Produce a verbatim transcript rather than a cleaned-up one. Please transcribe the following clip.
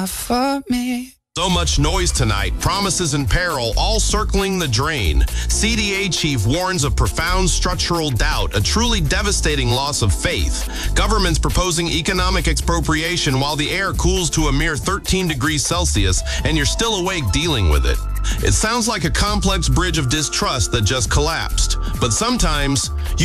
for me. So much noise tonight, promises in peril, all circling the drain. C D A chief warns of profound structural doubt, a truly devastating loss of faith. Government's proposing economic expropriation while the air cools to a mere thirteen degrees Celsius and you're still awake dealing with it. It sounds like a complex bridge of distrust that just collapsed. But sometimes, you